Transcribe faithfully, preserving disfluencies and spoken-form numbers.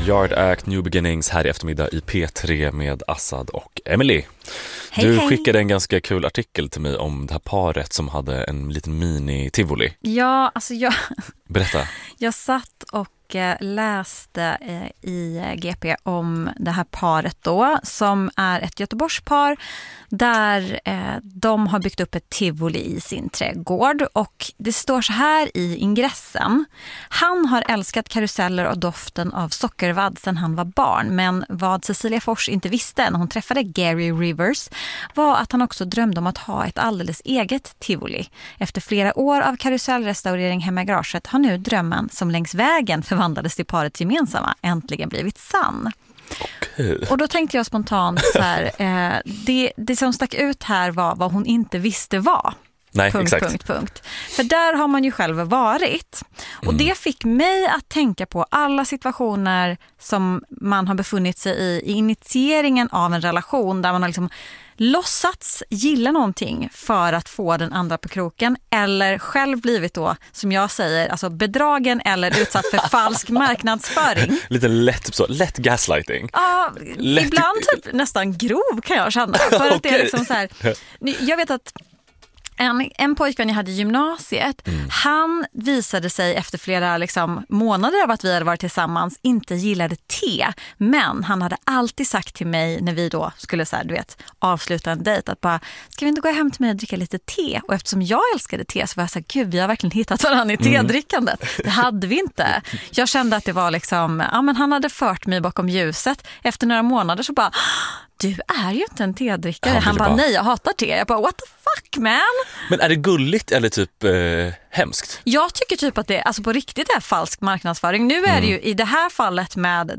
Yard Act, New Beginnings här i eftermiddag i P tre med Assad och Emily. Hej, du hej. skickade en ganska kul artikel till mig om det här paret som hade en liten mini-tivoli. Ja, alltså jag, Berätta. jag satt och läste i G P om det här paret då, som är ett Göteborgspar där eh, de har byggt upp ett tivoli i sin trädgård, och det står så här i ingressen: han har älskat karuseller och doften av sockervadd sedan han var barn, men vad Cecilia Fors inte visste när hon träffade Gary Rivers var att han också drömde om att ha ett alldeles eget tivoli. Efter flera år av karusellrestaurering hemma i garaget har nu drömmen som längs vägen förvandlades till parets gemensamma äntligen blivit sann. Okay. Och då tänkte jag spontant så här, eh, det, det som stack ut här var vad hon inte visste var. Nej, punkt, exakt. punkt, punkt. För där har man ju själv varit. Och Mm. det fick mig att tänka på alla situationer som man har befunnit sig i i initieringen av en relation, där man har liksom låtsats gilla någonting för att få den andra på kroken, eller själv blivit då, som jag säger, alltså bedragen eller utsatt för falsk marknadsföring. Lite lätt, typ så, lätt gaslighting. Ja, Lätt- ibland typ nästan grov kan jag känna. För att det är Okej. liksom så här, jag vet att En, en pojkvän jag hade i gymnasiet, mm. han visade sig efter flera liksom, månader av att vi hade varit tillsammans inte gillade te. Men han hade alltid sagt till mig när vi då skulle så här, du vet, avsluta en dejt att bara, ska vi inte gå hem till mig och dricka lite te? Och eftersom jag älskade te så var jag så här, gud, vi har verkligen hittat varandra i tedrickandet. Mm. Det hade vi inte. Jag kände att det var liksom, ja men han hade fört mig bakom ljuset. Efter några månader så bara, du är ju inte en tedrickare. Han, han bara, bara, nej, jag hatar te. Jag bara, what the fuck, man? Men är det gulligt eller typ eh, hemskt? Jag tycker typ att det alltså på riktigt är falsk marknadsföring. Nu är mm. det ju i det här fallet med